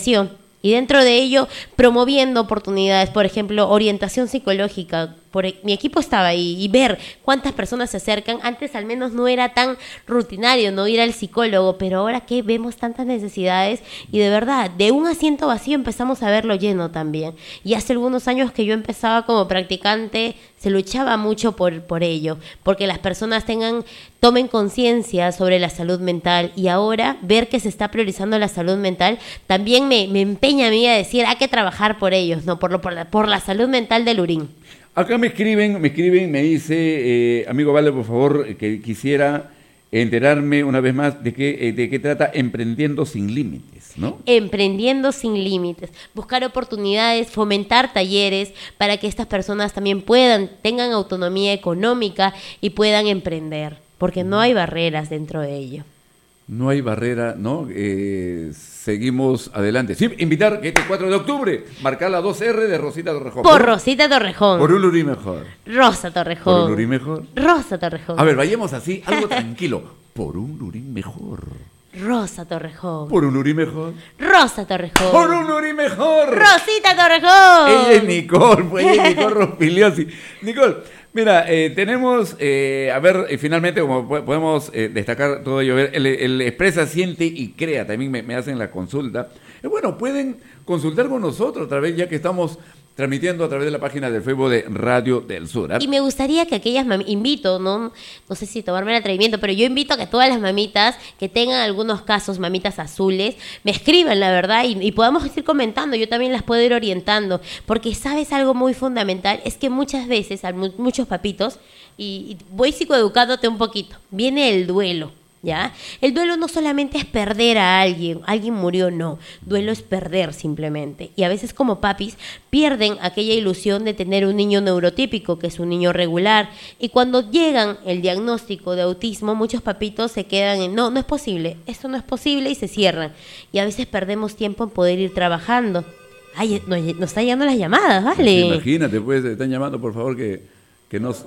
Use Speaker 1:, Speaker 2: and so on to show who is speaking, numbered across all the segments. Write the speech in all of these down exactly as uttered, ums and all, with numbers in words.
Speaker 1: prevención. Y dentro de ello, promoviendo oportunidades, por ejemplo, orientación psicológica. Por, mi equipo estaba ahí y ver cuántas personas se acercan. Antes al menos no era tan rutinario no ir al psicólogo, pero ahora que vemos tantas necesidades y de verdad, de un asiento vacío empezamos a verlo lleno también. Y hace algunos años que yo empezaba como practicante, se luchaba mucho por, por ello, porque las personas tengan, tomen conciencia sobre la salud mental y ahora ver que se está priorizando la salud mental también me, me empeña a mí a decir hay que trabajar por ellos, no por, lo, por, la, por la salud mental del Lurín.
Speaker 2: Acá me escriben, me escriben, me dice, eh, amigo Vale, por favor, que quisiera enterarme una vez más de qué, de qué trata Emprendiendo Sin Límites, ¿no?
Speaker 1: Emprendiendo Sin Límites, buscar oportunidades, fomentar talleres para que estas personas también puedan, tengan autonomía económica y puedan emprender, porque no hay barreras dentro de ello.
Speaker 2: No hay barrera, ¿no? Eh, seguimos adelante. Sí, invitar que este cuatro de octubre, marcar la dos erre de Rosita Torrejón.
Speaker 1: Por, por Rosita Torrejón.
Speaker 2: Por un Lurín mejor.
Speaker 1: Rosa Torrejón.
Speaker 2: Por un Lurín mejor.
Speaker 1: Rosa Torrejón.
Speaker 2: A ver, vayamos así, algo tranquilo. Por un Lurín mejor.
Speaker 1: Rosa Torrejón.
Speaker 2: Por un Lurín mejor.
Speaker 1: Rosa Torrejón.
Speaker 2: Por un Lurín mejor.
Speaker 1: Rosita Torrejón.
Speaker 2: Ella es Nicole, pues ella es Nicole Rospigliosi. Nicole, mira, eh, tenemos, eh, a ver, eh, finalmente, como podemos eh, destacar todo ello, ver, el, el Expresa, Siente y Crea, también me, me hacen la consulta. Eh, bueno, pueden consultar con nosotros a través, ya que estamos transmitiendo a través de la página del Facebook de Radio del Sur. ¿eh?
Speaker 1: Y me gustaría que aquellas mamitas, invito, ¿no? no sé si tomarme el atrevimiento, pero yo invito a que todas las mamitas que tengan algunos casos, mamitas azules, me escriban, la verdad, y, y podamos ir comentando, yo también las puedo ir orientando, porque sabes algo muy fundamental, es que muchas veces, a muchos papitos, y, y voy psicoeducándote un poquito, viene el duelo. ¿Ya? El duelo no solamente es perder a alguien, alguien murió, no, duelo es perder simplemente, y a veces como papis pierden aquella ilusión de tener un niño neurotípico, que es un niño regular, y cuando llegan el diagnóstico de autismo, muchos papitos se quedan en, no, no es posible, esto no es posible, y se cierran, y a veces perdemos tiempo en poder ir trabajando. Ay, nos, nos están llegando las llamadas, ¿vale?
Speaker 2: Imagínate, pues, están llamando, por favor, que, que nos...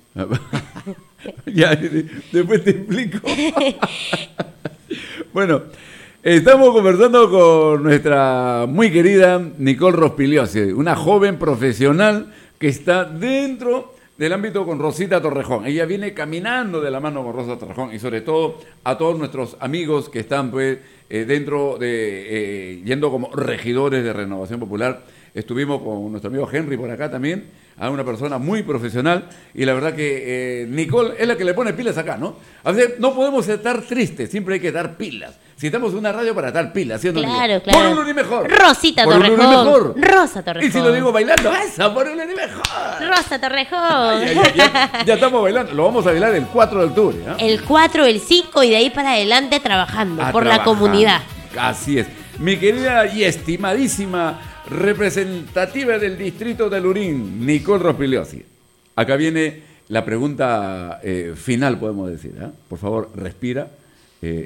Speaker 2: Ya, después te explico. Bueno, estamos conversando con nuestra muy querida Nicole Rospigliosi, una joven profesional que está dentro del ámbito con Rosita Torrejón. Ella viene caminando de la mano con Rosa Torrejón y sobre todo a todos nuestros amigos que están pues eh, dentro de, eh, yendo como regidores de Renovación Popular. Estuvimos con nuestro amigo Henry por acá también, a una persona muy profesional, y la verdad que eh, Nicole es la que le pone pilas acá, ¿no? A veces no podemos estar tristes, siempre hay que dar pilas. Si estamos en una radio para dar pilas, ¿sí o no?
Speaker 1: Claro, claro.
Speaker 2: Por un Lurín mejor.
Speaker 1: Rosita
Speaker 2: por
Speaker 1: Torrejón.
Speaker 2: Un Lurín mejor.
Speaker 1: Rosa Torrejón.
Speaker 2: Y si lo digo bailando, ¡esa! Por un Lurín mejor.
Speaker 1: Rosa Torrejón.
Speaker 2: Ay, ya, ya, ya estamos bailando, lo vamos a bailar el cuatro de octubre, ¿eh?
Speaker 1: El cuatro, el cinco y de ahí para adelante trabajando
Speaker 2: A
Speaker 1: por
Speaker 2: trabajar.
Speaker 1: la comunidad.
Speaker 2: Así es. Mi querida y estimadísima representativa del distrito de Lurín, Nicole Rospigliosi. Acá viene la pregunta eh, final, podemos decir. ¿eh? Por favor, respira. Eh.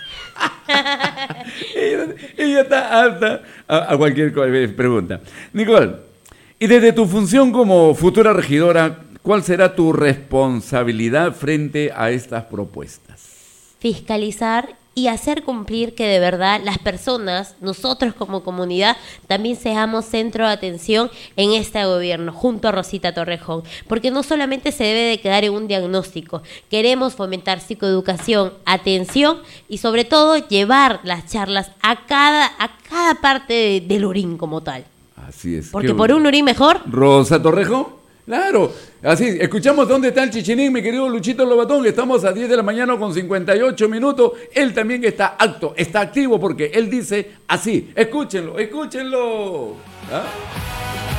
Speaker 2: ella, ella está alta a, a cualquier pregunta. Nicole, y desde tu función como futura regidora, ¿cuál será tu responsabilidad frente a estas propuestas?
Speaker 1: Fiscalizar y hacer cumplir que de verdad las personas, nosotros como comunidad, también seamos centro de atención en este gobierno, junto a Rosita Torrejón, porque no solamente se debe de quedar en un diagnóstico, queremos fomentar psicoeducación, atención y sobre todo llevar las charlas a cada, a cada parte de, del Lurín como tal.
Speaker 2: Así es.
Speaker 1: Porque por un Lurín mejor...
Speaker 2: Rosa Torrejón. Claro, así, escuchamos dónde está el Chichinín, mi querido Luchito Lobatón, que estamos a diez de la mañana con cincuenta y ocho minutos, él también está acto, está activo porque él dice así, escúchenlo, escúchenlo. ¿Ah?